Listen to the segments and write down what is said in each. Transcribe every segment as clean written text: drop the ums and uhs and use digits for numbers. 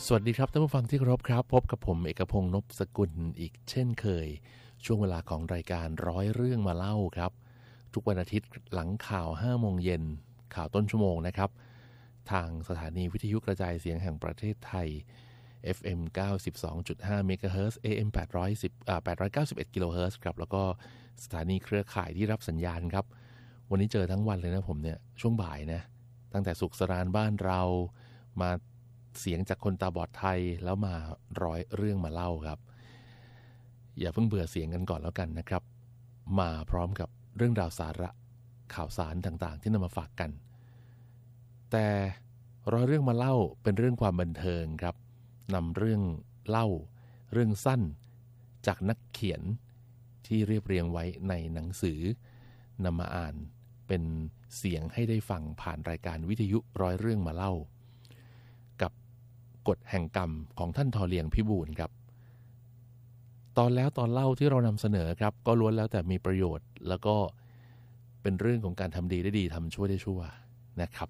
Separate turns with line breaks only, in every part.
สวัสดีครับท่านผู้ฟังที่เคารพครับพบกับผมเอกพงษ์ นพสกุลอีกเช่นเคยช่วงเวลาของรายการร้อยเรื่องมาเล่าครับทุกวันอาทิตย์หลังข่าว 5 โมงเย็นข่าวต้นชั่วโมงนะครับทางสถานีวิทยุกระจายเสียงแห่งประเทศไทย FM 92.5 เมกะเฮิรตซ์ AM 891 กิโลเฮิรตซ์ครับแล้วก็สถานีเครือข่ายที่รับสัญญาณครับวันนี้เจอทั้งวันเลยนะผมเนี่ยช่วงบ่ายนะตั้งแต่สุขสรานบ้านเรามาเสียงจากคนตาบอดไทยแล้วมาร้อยเรื่องมาเล่าครับอย่าเพิ่งเบื่อเสียงกันก่อนแล้วกันนะครับมาพร้อมกับเรื่องราวสาระข่าวสารต่างๆที่นำมาฝากกันแต่ร้อยเรื่องมาเล่าเป็นเรื่องความบันเทิงครับนำเรื่องเล่าเรื่องสั้นจากนักเขียนที่เรียบเรียงไว้ในหนังสือนำมาอ่านเป็นเสียงให้ได้ฟังผ่านรายการวิทยุร้อยเรื่องมาเล่ากฎแห่งกรรมของท่านทอเลียงพิบูลครับตอนแล้วตอนเล่าที่เรานำเสนอครับก็ล้วนแล้วแต่มีประโยชน์แล้วก็เป็นเรื่องของการทำดีได้ดีทำชั่วได้ชั่วนะครับ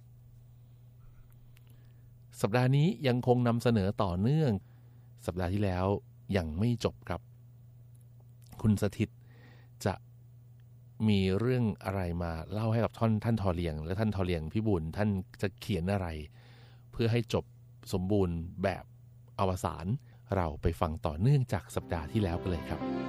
สัปดาห์นี้ยังคงนำเสนอต่อเนื่องสัปดาห์ที่แล้วยังไม่จบครับคุณสถิตจะมีเรื่องอะไรมาเล่าให้กับท่านทอเลียงและท่านทอเลียงพิบูลท่านจะเขียนอะไรเพื่อให้จบสมบูรณ์แบบอวสานเราไปฟังต่อเนื่องจากสัปดาห์ที่แล้วกันเลยครับ